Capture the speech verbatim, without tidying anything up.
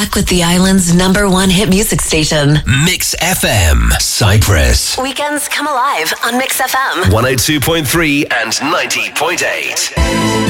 back with the island's number one hit music station. Mix F M, Cyprus. Weekends come alive on Mix F M. one oh two point three and ninety point eight.